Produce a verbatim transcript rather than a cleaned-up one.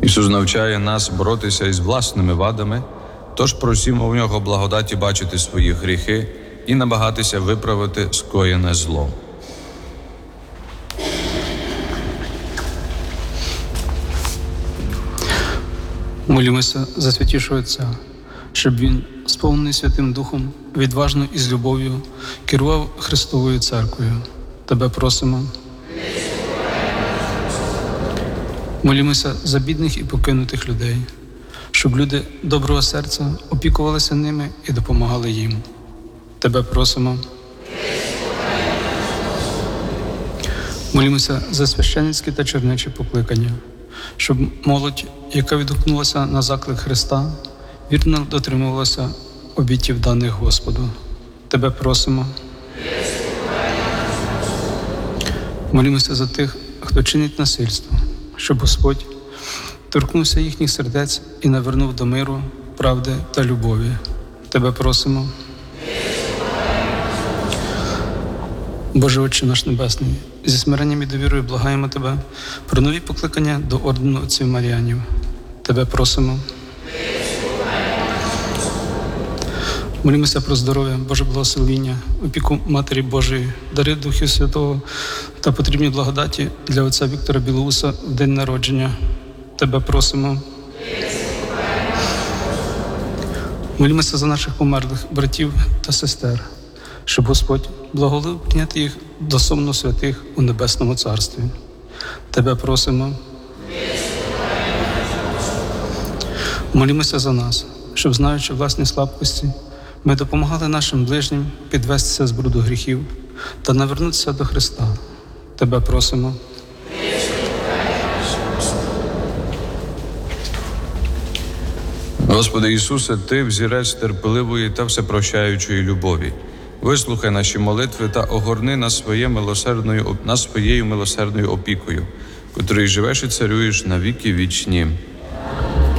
Ісус навчає нас боротися із власними вадами, тож просімо в Нього благодаті бачити свої гріхи і намагатися виправити скоєне зло. Молімося за святішого Отця, щоб він, сповнений Святим Духом, відважно і з любов'ю керував Христовою Церквою. Тебе просимо. Молімося за бідних і покинутих людей, щоб люди доброго серця опікувалися ними і допомагали їм. Тебе просимо. Молімося за священницьке та чернече покликання, щоб молодь, яка відгукнулася на заклик Христа, вірно дотримувалася обітів даних Господу. Тебе просимо. Молімося за тих, хто чинить насильство, щоб Господь торкнувся їхніх сердець і навернув до миру, правди та любові. Тебе просимо. Боже Отче наш Небесний, зі смиренням і довірою благаємо Тебе про нові покликання до ордену отців Маріанів. Тебе просимо. Молімося про здоров'я, Боже благословіння, опіку Матері Божої, дари Духу Святого та потрібні благодаті для отця Віктора Білоуса в день народження. Тебе просимо. Молімося за наших померлих братів та сестер, щоб Господь благоволив прийняти їх до сомну святих у Небесному Царстві. Тебе просимо. Молімося за нас, щоб, знаючи власні слабкості, ми допомагали нашим ближнім підвестися з бруду гріхів та навернутися до Христа. Тебе просимо. Господи Ісусе, Ти взірець терпеливої та всепрощаючої любові. Вислухай наші молитви та огорни нас, своє милосердною, нас своєю милосердною опікою, котрий живеш і царюєш на віки вічні.